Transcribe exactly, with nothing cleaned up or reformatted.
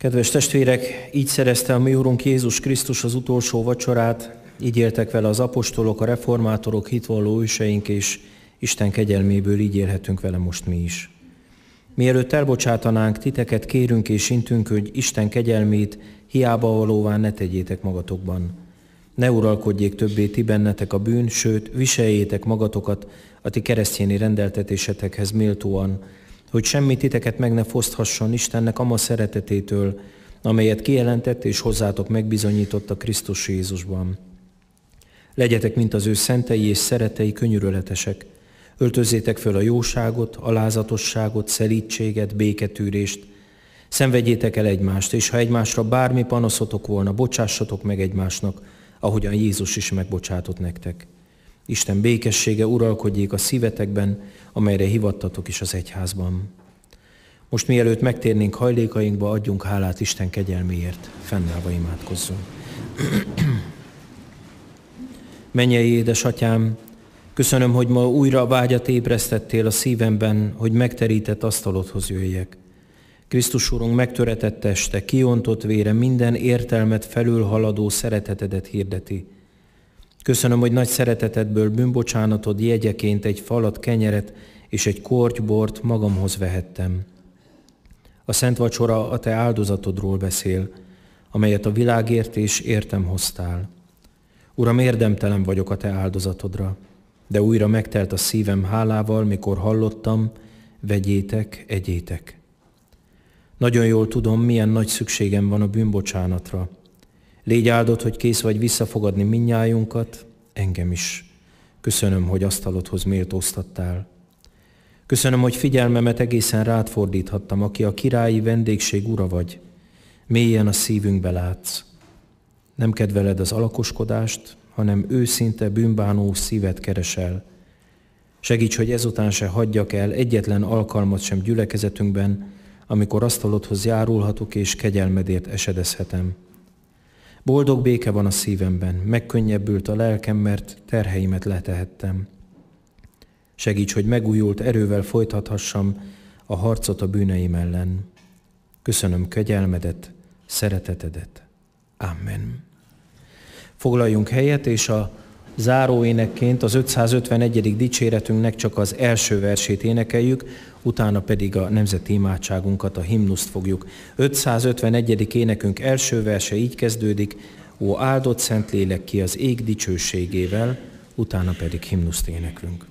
Kedves testvérek, így szerezte a mi Úrunk Jézus Krisztus az utolsó vacsorát, így éltek vele az apostolok, a reformátorok, hitvalló őseink, és Isten kegyelméből így élhetünk vele most mi is. Mielőtt elbocsátanánk, titeket kérünk és intünk, hogy Isten kegyelmét hiába valóvá ne tegyétek magatokban. Ne uralkodjék többé ti bennetek a bűn, sőt, viseljétek magatokat a ti keresztjéni rendeltetésetekhez méltóan, hogy semmi titeket meg ne foszthasson Istennek ama szeretetétől, amelyet kijelentett és hozzátok megbizonyított a Krisztus Jézusban. Legyetek, mint az ő szentei és szeretei, könyörületesek. Öltözzétek föl a jóságot, alázatosságot, szelídséget, béketűrést. Szenvedjétek el egymást, és ha egymásra bármi panaszotok volna, bocsássatok meg egymásnak, ahogyan Jézus is megbocsátott nektek. Isten békessége uralkodjék a szívetekben, amelyre hivattatok is az egyházban. Most mielőtt megtérnénk hajlékainkba, adjunk hálát Isten kegyelméért. Fennállva imádkozzunk. Mennyei édesatyám, köszönöm, hogy ma újra vágyat ébresztettél a szívemben, hogy megterített asztalodhoz jöjjek. Krisztus Urunk megtöretett teste, kiontott vére minden értelmet felülhaladó szeretetedet hirdeti. Köszönöm, hogy nagy szeretetedből bűnbocsánatod jegyeként egy falat kenyeret és egy korty bort magamhoz vehettem. A szent vacsora a te áldozatodról beszél, amelyet a világért és értem hoztál. Uram, érdemtelen vagyok a te áldozatodra, de újra megtelt a szívem hálával, mikor hallottam, vegyétek, egyétek. Nagyon jól tudom, milyen nagy szükségem van a bűnbocsánatra. Légy áldott, hogy kész vagy visszafogadni mindnyájunkat, engem is. Köszönöm, hogy asztalodhoz méltóztattál. Köszönöm, hogy figyelmemet egészen rád fordíthattam, aki a királyi vendégség ura vagy. Mélyen a szívünkbe látsz. Nem kedveled az alakoskodást, hanem őszinte bűnbánó szívet keresel. Segíts, hogy ezután se hagyjak el egyetlen alkalmat sem gyülekezetünkben, amikor asztalodhoz járulhatok és kegyelmedért esedezhetem. Boldog béke van a szívemben, megkönnyebbült a lelkem, mert terheimet letehettem. Segíts, hogy megújult erővel folytathassam a harcot a bűneim ellen. Köszönöm kegyelmedet, szeretetedet. Amen. Foglaljunk helyet, és a záróénekként az ötszázötvenegyedik dicséretünknek csak az első versét énekeljük, utána pedig a nemzeti imádságunkat, a himnuszt fogjuk. ötszázötvenegyedik énekünk első verse így kezdődik: Ó áldott Szentlélek ki az ég dicsőségével, utána pedig himnuszt éneklünk.